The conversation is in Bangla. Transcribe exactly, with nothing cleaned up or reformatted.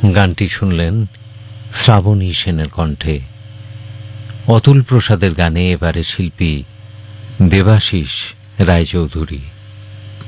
গানটি শুনলেন শ্রাবণী সেনের কণ্ঠে। অতুল প্রসাদের গানে এবারে শিল্পী দেবাশিস রায়চৌধুরী।